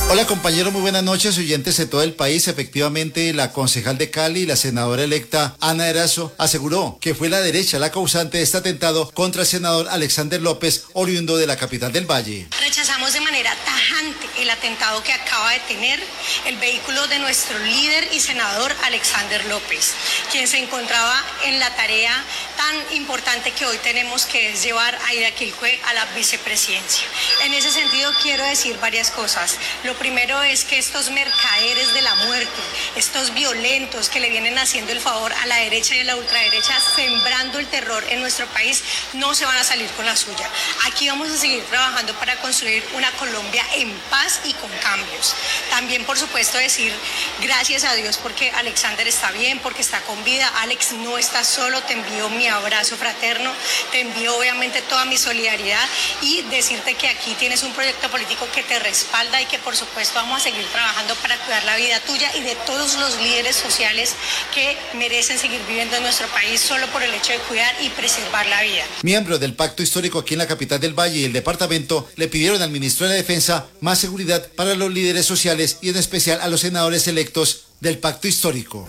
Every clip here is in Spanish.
Hola compañero, muy buenas noches, oyentes de todo el país. Efectivamente, la concejal de Cali, la senadora electa Ana Erazo, aseguró que fue la derecha la causante de este atentado contra el senador Alexander López, oriundo de la capital del Valle. Rechazamos de manera tajante el atentado que acaba de tener el vehículo de nuestro líder y senador Alexander López, quien se encontraba en la tarea tan importante que hoy tenemos, que es llevar a Ida Quilcue a la vicepresidencia. En ese sentido quiero decir varias cosas. Lo primero es que estos mercaderes de la muerte, estos violentos que le vienen haciendo el favor a la derecha y a la ultraderecha, sembrando el terror en nuestro país, no se van a salir con la suya. Aquí vamos a seguir trabajando para construir una Colombia en paz y con cambios. También, por supuesto, decir gracias a Dios porque Alexander está bien, porque está con vida. Alex, no estás solo, te envío mi abrazo fraterno, te envío obviamente toda mi solidaridad y decirte que aquí tienes un proyecto político que te respalda y que por supuesto vamos a seguir trabajando para cuidar la vida tuya y de todos los líderes sociales que merecen seguir viviendo en nuestro país solo por el hecho de cuidar y preservar la vida. Miembros del pacto histórico aquí en la capital del Valle y el departamento le pidieron al ministro de la Defensa más seguridad para los líderes sociales y en especial a los senadores electos del pacto histórico.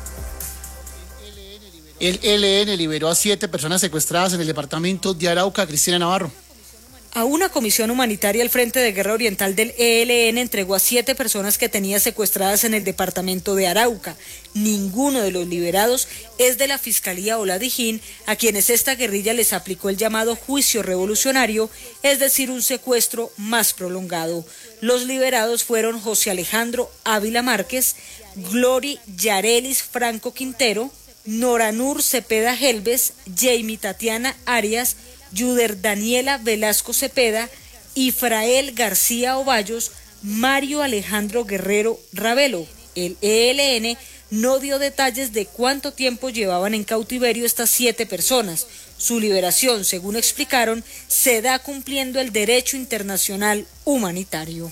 El ELN liberó a 7 personas secuestradas en el departamento de Arauca. Cristina Navarro. A una comisión humanitaria, el Frente de Guerra Oriental del ELN entregó a 7 personas que tenía secuestradas en el departamento de Arauca. Ninguno de los liberados es de la Fiscalía o la Dijín, a quienes esta guerrilla les aplicó el llamado juicio revolucionario, es decir, un secuestro más prolongado. Los liberados fueron José Alejandro Ávila Márquez, Glory Yarelis Franco Quintero, Noranur Cepeda Helves, Jamie Tatiana Arias, Yuder Daniela Velasco Cepeda, Ifrael García Ovallos, Mario Alejandro Guerrero Ravelo. El ELN no dio detalles de cuánto tiempo llevaban en cautiverio estas 7 personas. Su liberación, según explicaron, se da cumpliendo el derecho internacional humanitario.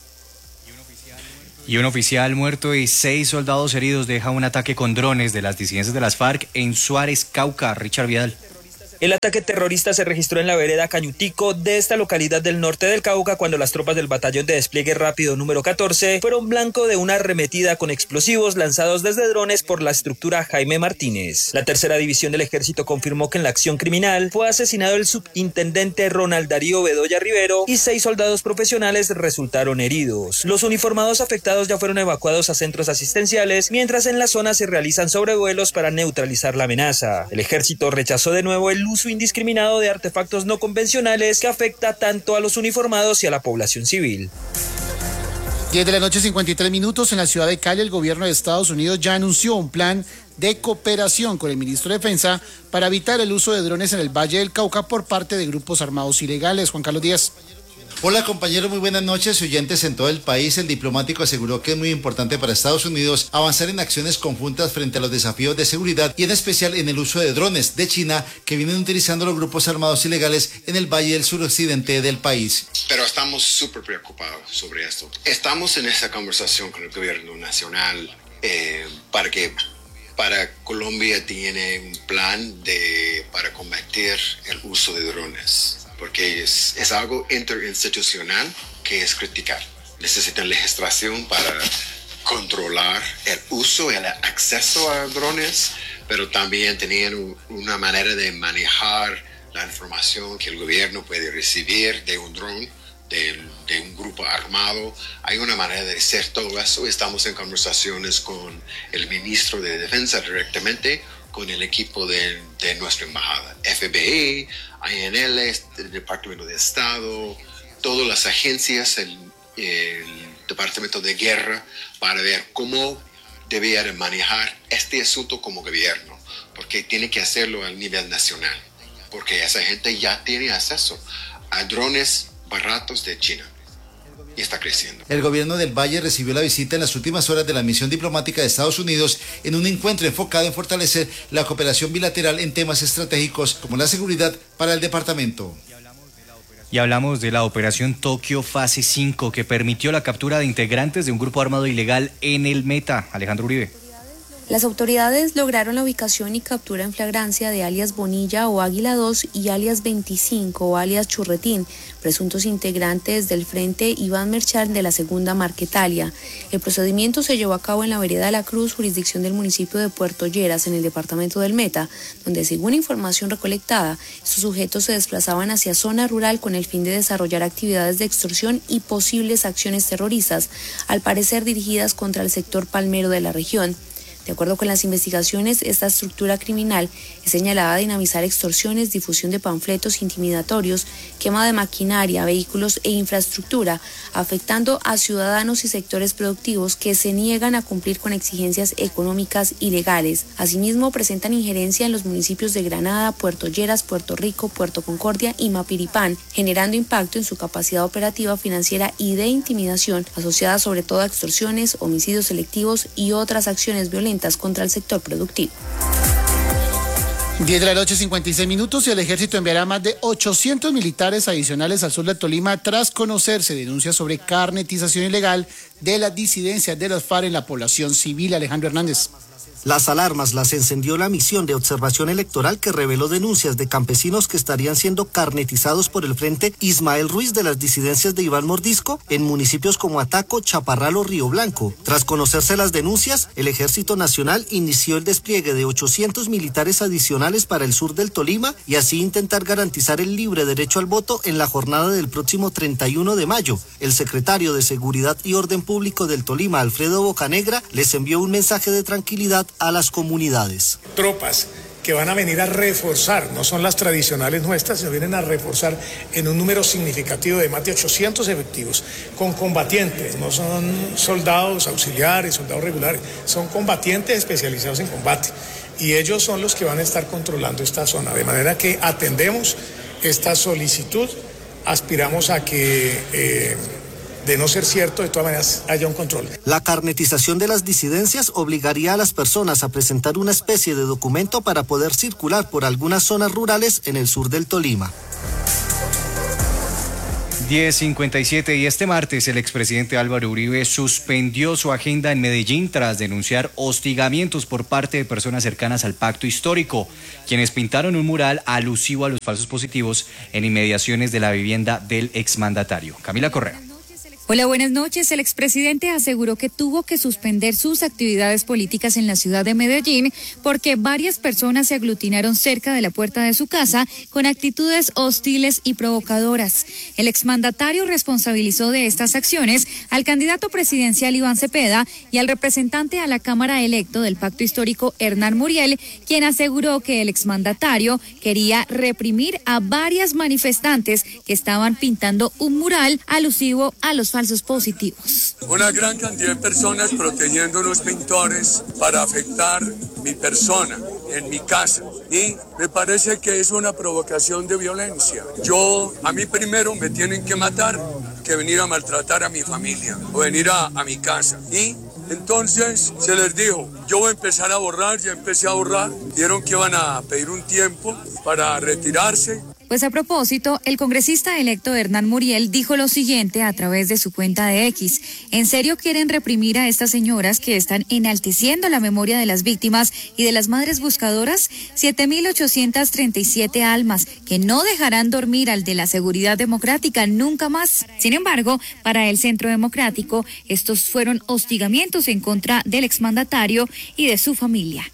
Y un oficial muerto y 6 soldados heridos deja un ataque con drones de las disidencias de las FARC en Suárez, Cauca. Richard Vidal. El ataque terrorista se registró en la vereda Cañutico de esta localidad del norte del Cauca cuando las tropas del Batallón de Despliegue Rápido número 14 fueron blanco de una arremetida con explosivos lanzados desde drones por la estructura Jaime Martínez. La tercera división del ejército confirmó que en la acción criminal fue asesinado el subintendente Ronald Darío Bedoya Rivero y 6 soldados profesionales resultaron heridos. Los uniformados afectados ya fueron evacuados a centros asistenciales, mientras en la zona se realizan sobrevuelos para neutralizar la amenaza. El ejército rechazó de nuevo el uso indiscriminado de artefactos no convencionales que afecta tanto a los uniformados y a la población civil. 10 de la noche, 53 minutos. En la ciudad de Cali, el gobierno de Estados Unidos ya anunció un plan de cooperación con el ministro de Defensa para evitar el uso de drones en el Valle del Cauca por parte de grupos armados ilegales. Juan Carlos Díaz. Hola compañeros, muy buenas noches, oyentes en todo el país. El diplomático aseguró que es muy importante para Estados Unidos avanzar en acciones conjuntas frente a los desafíos de seguridad y en especial en el uso de drones de China que vienen utilizando los grupos armados ilegales en el valle del suroccidente del país. Pero estamos súper preocupados sobre esto. Estamos en esa conversación con el gobierno nacional para Colombia tiene un plan para combatir el uso de drones. Porque es algo interinstitucional que es criticar. Necesitan legislación para controlar el uso y el acceso a drones, pero también tenían una manera de manejar la información que el gobierno puede recibir de un dron, de un grupo armado. Hay una manera de hacer todo eso. Estamos en conversaciones con el ministro de Defensa directamente, con el equipo de nuestra embajada, FBI, INL, el Departamento de Estado, todas las agencias, el Departamento de Guerra, para ver cómo debía manejar este asunto como gobierno, porque tiene que hacerlo a nivel nacional, porque esa gente ya tiene acceso a drones baratos de China. Y está creciendo. El gobierno del Valle recibió la visita en las últimas horas de la misión diplomática de Estados Unidos en un encuentro enfocado en fortalecer la cooperación bilateral en temas estratégicos como la seguridad para el departamento. Y hablamos de la operación Tokio Fase 5 que permitió la captura de integrantes de un grupo armado ilegal en el Meta. Alejandro Uribe. Las autoridades lograron la ubicación y captura en flagrancia de alias Bonilla o Águila 2 y alias 25 o alias Churretín, presuntos integrantes del Frente Iván Merchán de la Segunda Marquetalia. El procedimiento se llevó a cabo en la vereda La Cruz, jurisdicción del municipio de Puerto Lleras, en el departamento del Meta, donde, según información recolectada, estos sujetos se desplazaban hacia zona rural con el fin de desarrollar actividades de extorsión y posibles acciones terroristas, al parecer dirigidas contra el sector palmero de la región. De acuerdo con las investigaciones, esta estructura criminal es señalada a dinamizar extorsiones, difusión de panfletos intimidatorios, quema de maquinaria, vehículos e infraestructura, afectando a ciudadanos y sectores productivos que se niegan a cumplir con exigencias económicas y legales. Asimismo, presentan injerencia en los municipios de Granada, Puerto Lleras, Puerto Rico, Puerto Concordia y Mapiripán, generando impacto en su capacidad operativa, financiera y de intimidación, asociada sobre todo a extorsiones, homicidios selectivos y otras acciones violentas contra el sector productivo. 10 de la noche, 56 minutos, y el ejército enviará más de 800 militares adicionales al sur del Tolima tras conocerse denuncias sobre carnetización ilegal de las disidencias de las FARC en la población civil. Alejandro Hernández. Las alarmas las encendió la misión de observación electoral que reveló denuncias de campesinos que estarían siendo carnetizados por el Frente Ismael Ruiz de las disidencias de Iván Mordisco en municipios como Ataco, Chaparral o Río Blanco. Tras conocerse las denuncias, el Ejército Nacional inició el despliegue de 800 militares adicionales para el sur del Tolima y así intentar garantizar el libre derecho al voto en la jornada del próximo 31 de mayo. El secretario de Seguridad y Orden Público del Tolima, Alfredo Bocanegra, les envió un mensaje de tranquilidad a las comunidades. Tropas que van a venir a reforzar, no son las tradicionales nuestras, se vienen a reforzar en un número significativo de más de 800 efectivos, con combatientes, no son soldados auxiliares, soldados regulares, son combatientes especializados en combate, y ellos son los que van a estar controlando esta zona, de manera que atendemos esta solicitud, aspiramos a que de no ser cierto, de todas maneras haya un control. La carnetización de las disidencias obligaría a las personas a presentar una especie de documento para poder circular por algunas zonas rurales en el sur del Tolima. 10:57, y este martes el expresidente Álvaro Uribe suspendió su agenda en Medellín tras denunciar hostigamientos por parte de personas cercanas al pacto histórico, quienes pintaron un mural alusivo a los falsos positivos en inmediaciones de la vivienda del exmandatario. Camila Correa. Hola, buenas noches. El expresidente aseguró que tuvo que suspender sus actividades políticas en la ciudad de Medellín porque varias personas se aglutinaron cerca de la puerta de su casa con actitudes hostiles y provocadoras. El exmandatario responsabilizó de estas acciones al candidato presidencial Iván Cepeda y al representante a la Cámara electo del Pacto Histórico, Hernán Muriel, quien aseguró que el exmandatario quería reprimir a varias manifestantes que estaban pintando un mural alusivo a los falsos positivos. Una gran cantidad de personas protegiendo a los pintores para afectar mi persona en mi casa, y me parece que es una provocación de violencia. A mí primero me tienen que matar que venir a maltratar a mi familia o venir a mi casa, y entonces se les dijo, yo voy a empezar a borrar, ya empecé a borrar, vieron que iban a pedir un tiempo para retirarse. Pues a propósito, el congresista electo Hernán Muriel dijo lo siguiente a través de su cuenta de X. ¿En serio quieren reprimir a estas señoras que están enalteciendo la memoria de las víctimas y de las madres buscadoras? 7.837 almas que no dejarán dormir al de la seguridad democrática nunca más. Sin embargo, para el Centro Democrático, estos fueron hostigamientos en contra del exmandatario y de su familia.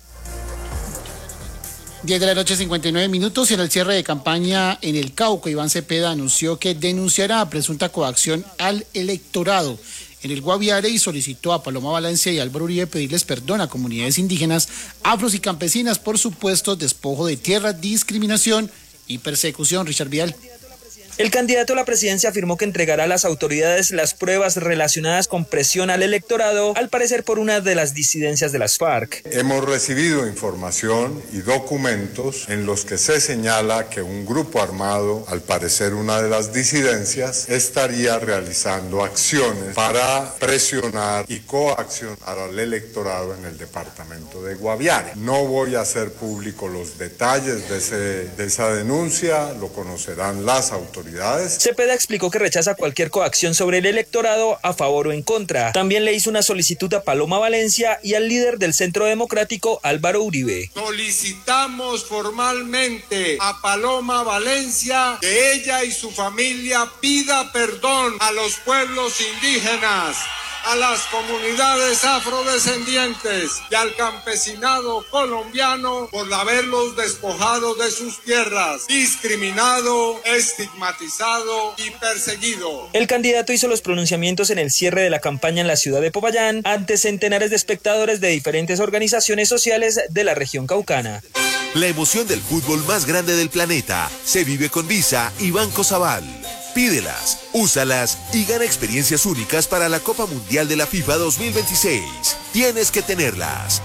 10 de la noche, 59 minutos, y en el cierre de campaña en el Cauca, Iván Cepeda anunció que denunciará presunta coacción al electorado en el Guaviare y solicitó a Paloma Valencia y Álvaro Uribe pedirles perdón a comunidades indígenas, afros y campesinas por supuesto despojo de tierra, discriminación y persecución. Richard Vidal. El candidato a la presidencia afirmó que entregará a las autoridades las pruebas relacionadas con presión al electorado, al parecer por una de las disidencias de las FARC. Hemos recibido información y documentos en los que se señala que un grupo armado, al parecer una de las disidencias, estaría realizando acciones para presionar y coaccionar al electorado en el departamento de Guaviare. No voy a hacer público los detalles de esa denuncia, lo conocerán las autoridades autoridades. Cepeda explicó que rechaza cualquier coacción sobre el electorado a favor o en contra. También le hizo una solicitud a Paloma Valencia y al líder del Centro Democrático, Álvaro Uribe. Solicitamos formalmente a Paloma Valencia que ella y su familia pida perdón a los pueblos indígenas, a las comunidades afrodescendientes y al campesinado colombiano por haberlos despojado de sus tierras, discriminado, estigmatizado y perseguido. El candidato hizo los pronunciamientos en el cierre de la campaña en la ciudad de Popayán ante centenares de espectadores de diferentes organizaciones sociales de la región caucana. La emoción del fútbol más grande del planeta se vive con Visa y Banco Sabal. Pídelas, úsalas y gana experiencias únicas para la Copa Mundial de la FIFA 2026. Tienes que tenerlas.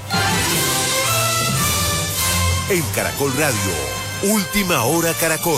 En Caracol Radio, Última Hora Caracol.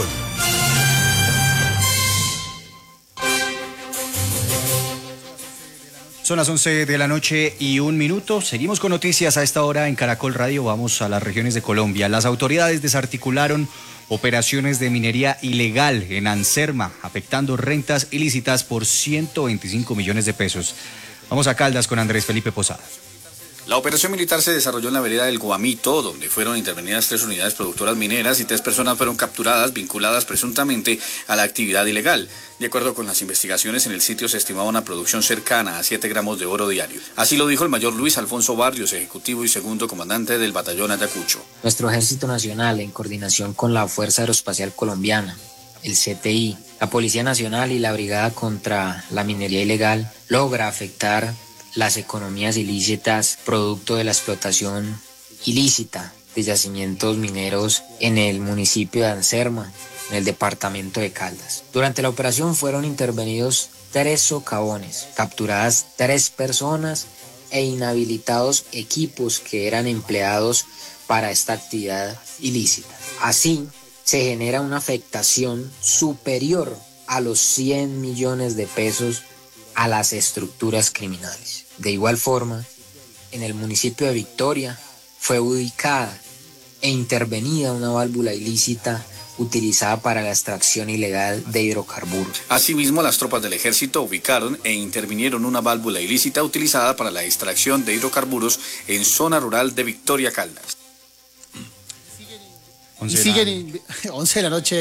Son las 11 de la noche y 1 minuto. Seguimos con noticias a esta hora en Caracol Radio. Vamos a las regiones de Colombia. Las autoridades desarticularon operaciones de minería ilegal en Anserma, afectando rentas ilícitas por 125 millones de pesos. Vamos a Caldas con Andrés Felipe Posada. La operación militar se desarrolló en la vereda del Guamito, donde fueron intervenidas 3 unidades productoras mineras y 3 personas fueron capturadas vinculadas presuntamente a la actividad ilegal. De acuerdo con las investigaciones, en el sitio se estimaba una producción cercana a 7 gramos de oro diario. Así lo dijo el mayor Luis Alfonso Barrios, ejecutivo y segundo comandante del batallón Ayacucho. Nuestro Ejército Nacional, en coordinación con la Fuerza Aeroespacial Colombiana, el CTI, la Policía Nacional y la Brigada contra la Minería Ilegal, logra afectar las economías ilícitas producto de la explotación ilícita de yacimientos mineros en el municipio de Anserma, en el departamento de Caldas. Durante la operación fueron intervenidos 3 socavones, capturadas 3 personas e inhabilitados equipos que eran empleados para esta actividad ilícita. Así, se genera una afectación superior a los 100 millones de pesos a las estructuras criminales. De igual forma, en el municipio de Victoria fue ubicada e intervenida una válvula ilícita utilizada para la extracción ilegal de hidrocarburos. Asimismo, las tropas del ejército ubicaron e intervinieron una válvula ilícita utilizada para la extracción de hidrocarburos en zona rural de Victoria, Caldas. Y siguen 11 de la noche.